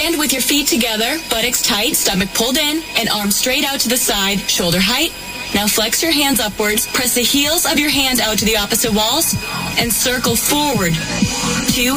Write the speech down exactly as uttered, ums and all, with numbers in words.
Stand with your feet together, buttocks tight, stomach pulled in, and arms straight out to the side, shoulder height. Now flex your hands upwards, press the heels of your hands out to the opposite walls, and circle forward. Two